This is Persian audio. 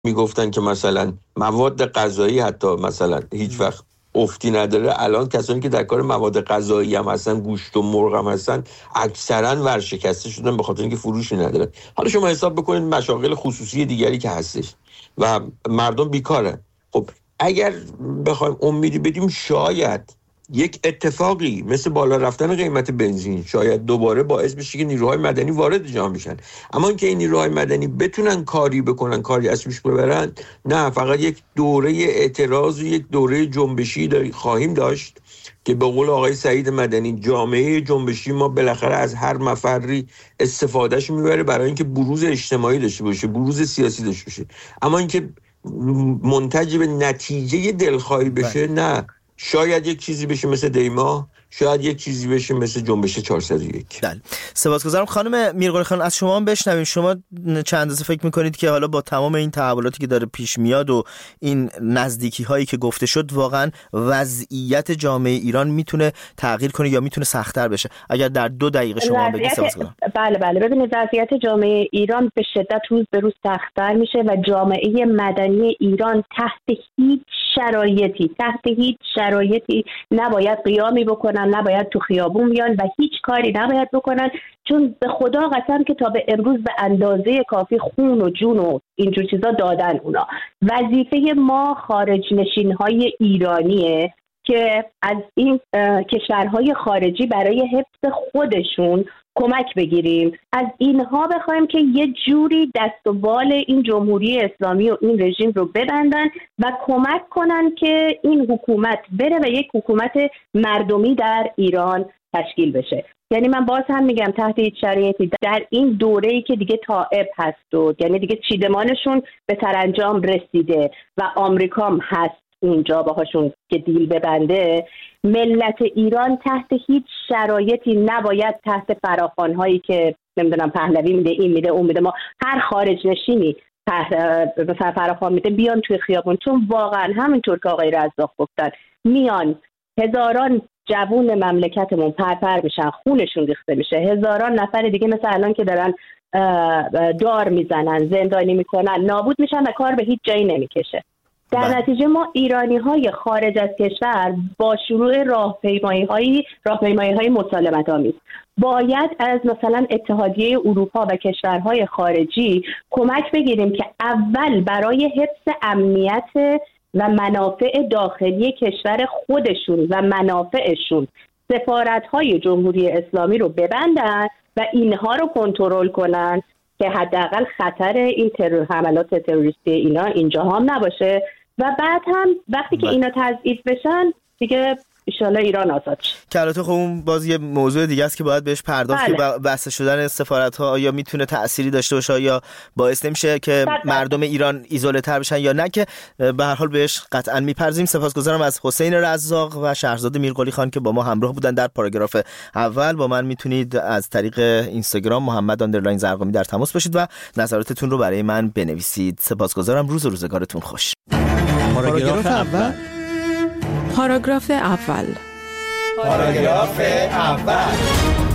میگفتن که مثلا مواد غذایی حتی مثلا هیچ وقت افتی نداره، الان کسانی که در کار مواد غذایی هم هستن، گوشت و مرغ هم هستن، اکثرا ورشکسته شدن به خاطر اینکه فروشی ندارن. حالا شما حساب بکنید مشاغل خصوصی دیگری که هستش و مردم بیکارن. خب اگر بخوایم امیدی بدیم، شاید یک اتفاقی مثل بالا رفتن قیمت بنزین شاید دوباره باعث بشه که نیروهای مدنی وارد جامعه بشن. اما اینکه این نیروهای مدنی بتونن کاری بکنن، کاری از پیش ببرن، نه، فقط یک دوره اعتراض و یک دوره جنبشی خواهیم داشت که به قول آقای سعید مدنی جامعه جنبشی ما بالاخره از هر مفری استفادهش میبره برای اینکه بروز اجتماعی داشته باشه، بروز سیاسی داشته باشه. اما اینکه منتج به نتیجه دلخواهی بشه، نه. شاید یک چیزی بشه مثل دیما، شاید یک چیزی بشه مثل جنبش 401. بله، سپاسگزارم. خانم میرقلی خان، از شما هم بشنویم. شما چند اندازه فکر میکنید که حالا با تمام این تحولاتی که داره پیش میاد و این نزدیکی هایی که گفته شد، واقعا وضعیت جامعه ایران میتونه تغییر کنه یا میتونه سخت‌تر بشه؟ اگر در 2 دقیقه شما بگید. سپاسگزارم. بله، ببینید وضعیت جامعه ایران به شدت روز به روز سخت‌تر میشه و جامعه مدنی ایران تحت هیچ شرایطی نباید قیامی بکنن، نباید تو خیابون بیان و هیچ کاری نباید بکنن، چون به خدا قسم که تا به امروز به اندازه کافی خون و جون و اینجور چیزا دادن اونا. وظیفه ما خارج نشین‌های ایرانیه که از این کشورهای خارجی برای حفظ خودشون کمک بگیریم، از اینها بخوایم که یه جوری دست و بال این جمهوری اسلامی و این رژیم رو ببندن و کمک کنن که این حکومت بره و یک حکومت مردمی در ایران تشکیل بشه. یعنی من باز هم میگم تحت هیچ شرایطی در این دوره‌ای که دیگه تائب هست و یعنی دیگه چیدمانشون به سرانجام رسیده و آمریکا هم هست اونجا باهاشون که دیل ببنده، ملت ایران تحت هیچ شرایطی نباید تحت فراخوان‌هایی که نمیدونم پهلوی میده، این میده، اون میده، ما هر خارج نشینی فراخوان میده بیان توی خیابون. چون واقعا همینطور که آقای رزاق گفتن، میان هزاران جوون مملکتمون پرپر میشن، خونشون ریخته میشه، هزاران نفر دیگه مثل الان که دارن دار میزنن، زندانی میکنن، نابود میشن و کار به هیچ جایی نمیکشه. در نتیجه ما ایرانی‌های خارج از کشور با شروع راهپیمایی‌های مسالمت‌آمیز باید از مثلا اتحادیه اروپا و کشورهای خارجی کمک بگیریم که اول برای حفظ امنیت و منافع داخلی کشور خودشون و منافعشون سفارت‌های جمهوری اسلامی رو ببندن و اینها رو کنترل کنن که حداقل خطر این حملات تروریستی اینا اینجا هم نباشه و بعد هم وقتی که اینا تضعیف بشن دیگه انشالله ایران آزاد شه. که البته خب اون باز یه موضوع دیگه است که باید بهش پرداخت که بسته شدن سفارت‌ها یا میتونه تأثیری داشته باشه یا باعث نمیشه که مردم ایران ایزوله تر بشن یا نه، که به هر حال بهش قطعا میپرزیم. سپاسگزارم از حسین رزاق و شهرزاد میرقلی خان که با ما همراه بودن در پاراگراف اول. با من میتونید از طریق اینستاگرام محمد_زرقامی در تماس باشید و نظراتتون رو برای من بنویسید. سپاسگزارم. روز و روزگارتون خوش. پاراگراف اول. پاراگراف اول. پاراگراف اول.